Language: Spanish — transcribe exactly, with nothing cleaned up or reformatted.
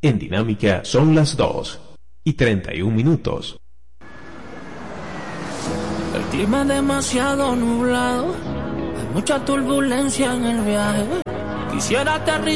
En Dinámica son las dos y treinta y un minutos. El clima es demasiado nublado, hay mucha turbulencia en el viaje. Quisiera aterrizar